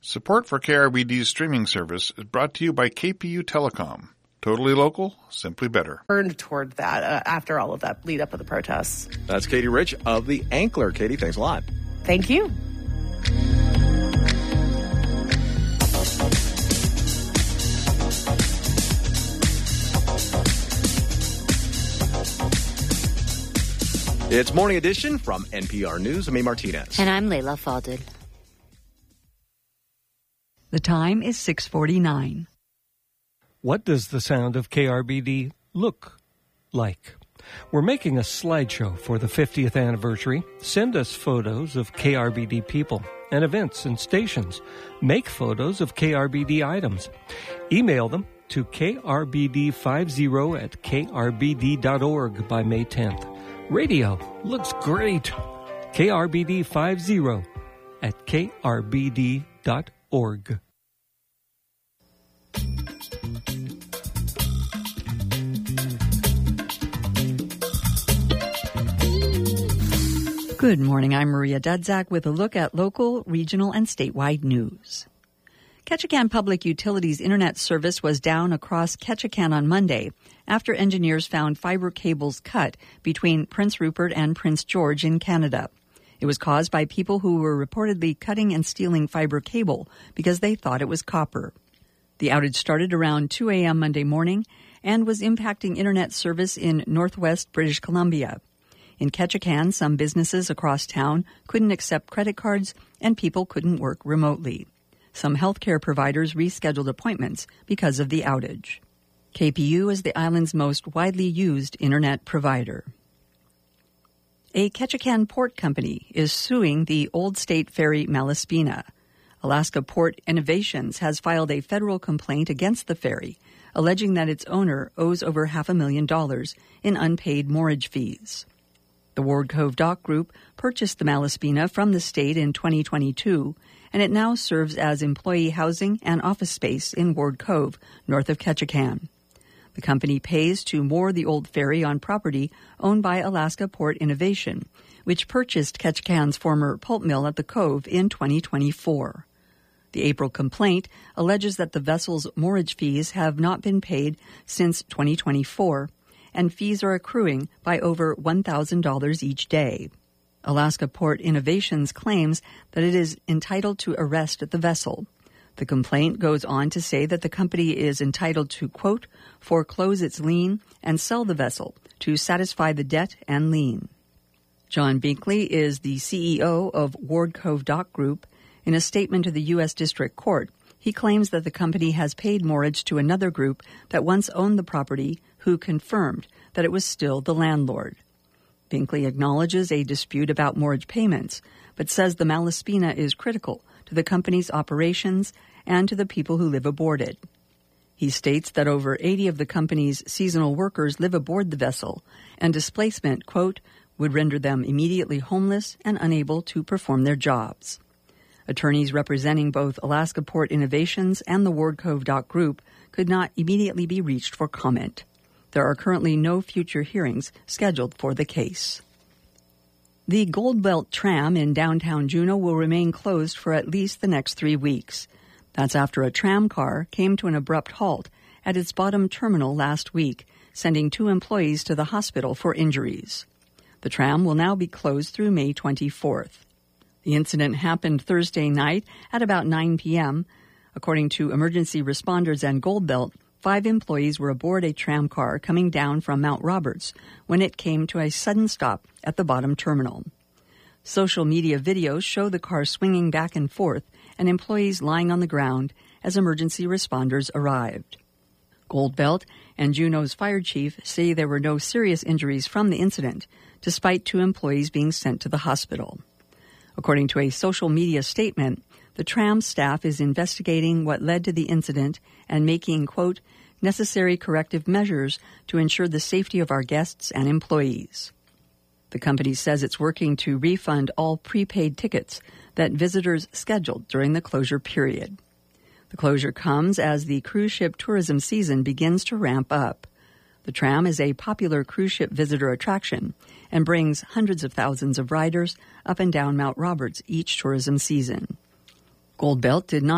Support for KRBD's streaming service is brought to you by KPU Telecom. Totally local, simply better. Turned toward that after all of that lead up of the protests. That's Katie Rich of The Ankler. Katie, thanks a lot. Thank you. It's Morning Edition from NPR News. I'm A. Martinez. And I'm Leila Fadel. The time is 6:49. What does the sound of KRBD look like? We're making a slideshow for the 50th anniversary. Send us photos of KRBD people and events and stations. Make photos of KRBD items. Email them to krbd50@krbd.org by May 10th. Radio looks great. krbd50@krbd.org. Good morning, I'm Maria Dudzak with a look at local, regional, and statewide news. Ketchikan Public Utilities Internet service was down across Ketchikan on Monday after engineers found fiber cables cut between Prince Rupert and Prince George in Canada. It was caused by people who were reportedly cutting and stealing fiber cable because they thought it was copper. The outage started around 2 a.m. Monday morning and was impacting Internet service in northwest British Columbia. In Ketchikan, some businesses across town couldn't accept credit cards and people couldn't work remotely. Some healthcare providers rescheduled appointments because of the outage. KPU is the island's most widely used Internet provider. A Ketchikan port company is suing the Old State Ferry Malaspina. Alaska Port Innovations has filed a federal complaint against the ferry, alleging that its owner owes over $500,000 in unpaid moorage fees. The Ward Cove Dock Group purchased the Malaspina from the state in 2022, and it now serves as employee housing and office space in Ward Cove, north of Ketchikan. The company pays to moor the old ferry on property owned by Alaska Port Innovation, which purchased Ketchikan's former pulp mill at the Cove in 2024. The April complaint alleges that the vessel's moorage fees have not been paid since 2024, and fees are accruing by over $1,000 each day. Alaska Port Innovations claims that it is entitled to arrest the vessel. The complaint goes on to say that the company is entitled to, quote, foreclose its lien and sell the vessel to satisfy the debt and lien. John Binkley is the CEO of Ward Cove Dock Group. In a statement to the U.S. District Court, he claims that the company has paid moorage to another group that once owned the property, who confirmed that it was still the landlord. Binkley acknowledges a dispute about moorage payments, but says the Malaspina is critical to the company's operations and to the people who live aboard it. He states that over 80 of the company's seasonal workers live aboard the vessel, and displacement, quote, would render them immediately homeless and unable to perform their jobs. Attorneys representing both Alaska Port Innovations and the Ward Cove Dock Group could not immediately be reached for comment. There are currently no future hearings scheduled for the case. The Gold Belt tram in downtown Juneau will remain closed for at least the next 3 weeks. That's after a tram car came to an abrupt halt at its bottom terminal last week, sending 2 employees to the hospital for injuries. The tram will now be closed through May 24th. The incident happened Thursday night at about 9 p.m. According to emergency responders and Gold Belt, 5 employees were aboard a tram car coming down from Mount Roberts when it came to a sudden stop at the bottom terminal. Social media videos show the car swinging back and forth and employees lying on the ground as emergency responders arrived. Gold Belt and Juneau's fire chief say there were no serious injuries from the incident, despite 2 employees being sent to the hospital. According to a social media statement, the tram staff is investigating what led to the incident and making, quote, necessary corrective measures to ensure the safety of our guests and employees. The company says it's working to refund all prepaid tickets that visitors scheduled during the closure period. The closure comes as the cruise ship tourism season begins to ramp up. The tram is a popular cruise ship visitor attraction and brings hundreds of thousands of riders up and down Mount Roberts each tourism season. Gold Belt did not